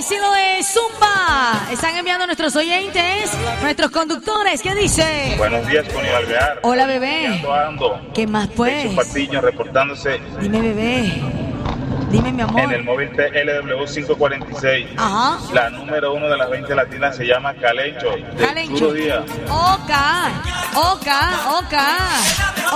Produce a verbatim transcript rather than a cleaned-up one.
estilo de Zumba. Están enviando nuestros oyentes, nuestros conductores. ¿Qué dice? Buenos días, Connie Alvear. Hola, bebé. Ando, ando. ¿Qué más, pues? Nelson Patiño reportándose. Dime, bebé. Dime, mi amor. En el móvil T L W cinco cuarenta y seis. Ajá. La número uno de las veinte latinas se llama Calencho. Calencho. Día. Oca. Oca. Oca.